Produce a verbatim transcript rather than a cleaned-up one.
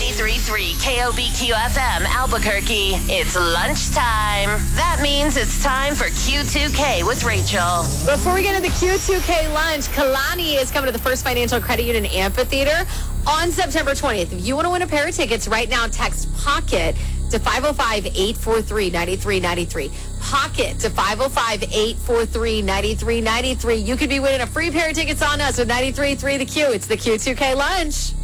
ninety-three point three K O B Q F M Albuquerque. It's lunchtime. That means it's time for Q two K with Rachel. Before we get into the Q two K lunch, Kalani is coming to the First Financial Credit Union Amphitheater on September twentieth. If you want to win a pair of tickets right now, text POCKET to five oh five, eight four three, nine three nine three. Pocket to five oh five, eight four three, nine three nine three. You could be winning a free pair of tickets on us with ninety-three point three The Q. It's the Q two K lunch.